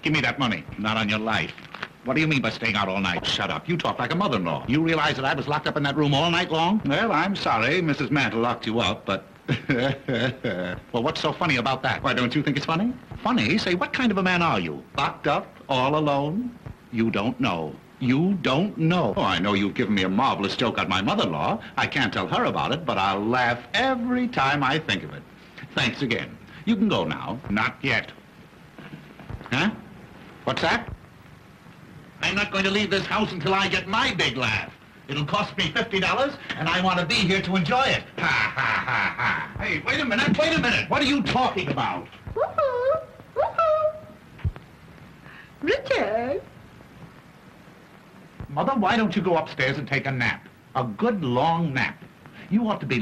Give me that money. Not on your life. What do you mean by staying out all night? Shut up. You talk like a mother-in-law. You realize that I was locked up in that room all night long? Well, I'm sorry Mrs. Mantle locked you up, but... Well, what's so funny about that? Why, don't you think it's funny? Funny? Say, what kind of a man are you? Locked up? All alone? You don't know. You don't know. Oh, I know you've given me a marvelous joke on my mother-in-law. I can't tell her about it, but I'll laugh every time I think of it. Thanks again. You can go now. Not yet. Huh? What's that? I'm not going to leave this house until I get my big laugh. It'll cost me $50, and I want to be here to enjoy it. Ha, ha, ha, ha. Hey, wait a minute, wait a minute. What are you talking about? Woohoo! Woohoo! Richard! Mother, why don't you go upstairs and take a nap? A good long nap. You ought to be